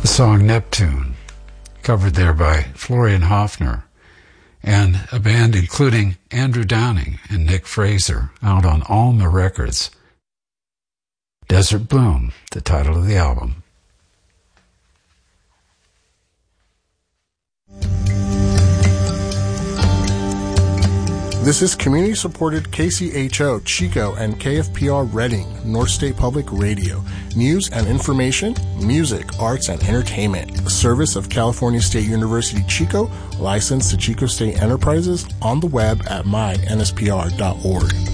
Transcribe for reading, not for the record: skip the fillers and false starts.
The song Neptune, covered there by Florian Hofner, and a band including Andrew Downing and Nick Fraser, out on Alma Records. Desert Bloom, the title of the album. This is community-supported KCHO, Chico, and KFPR Reading, North State Public Radio. News and information, music, arts, and entertainment. A service of California State University, Chico, licensed to Chico State Enterprises, on the web at mynspr.org.